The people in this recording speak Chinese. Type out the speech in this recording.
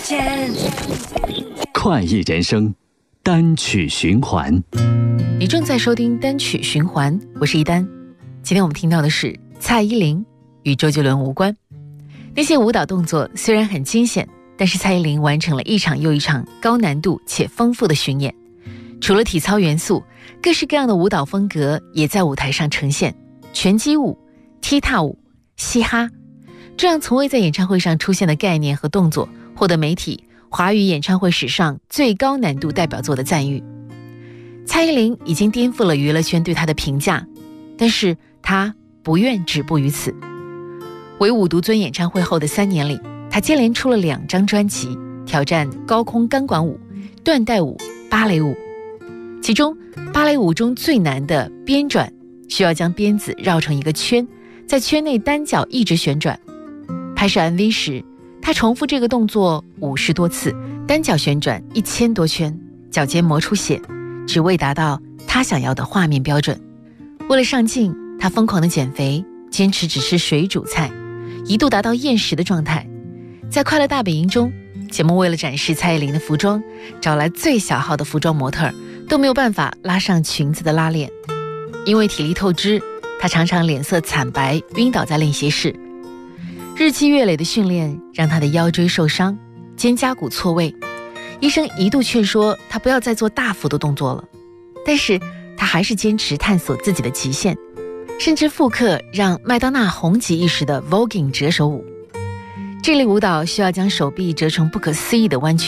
间， 快意人生单曲循环。 你正在收听单曲循环，我是一丹。今天我们听到的是蔡依林，与周杰伦无关。那些舞蹈动作虽然很惊险，但是蔡依林完成了一场又一场高难度且丰富的巡演。除了体操元素，各式各样的舞蹈风格也在舞台上呈现，拳击舞、踢踏舞、嘻哈，这样从未在演唱会上出现的概念和动作，获得媒体华语演唱会史上最高难度代表作的赞誉。蔡依林已经颠覆了娱乐圈对她的评价，但是她不愿止步于此。唯舞独尊演唱会后的3年里，她接连出了2张专辑，挑战高空钢管舞、缎带舞、芭蕾舞。其中芭蕾舞中最难的鞭转，需要将鞭子绕成一个圈，在圈内单脚一直旋转。拍摄 MV 时，她重复这个动作50多次，单脚旋转1000多圈，脚尖磨出血，只为达到她想要的画面标准。为了上镜，她疯狂的减肥，坚持只吃水煮菜，一度达到厌食的状态。在快乐大本营中，节目为了展示蔡依林的服装，找来最小号的服装模特，都没有办法拉上裙子的拉链。因为体力透支，她常常脸色惨白，晕倒在练习室。日积月累的训练让她的腰椎受伤，肩胛骨错位，医生一度劝说她不要再做大幅的动作了，但是她还是坚持探索自己的极限，甚至复刻让麦当娜红极一时的 voguing 折手舞。这类舞蹈需要将手臂折成不可思议的弯曲，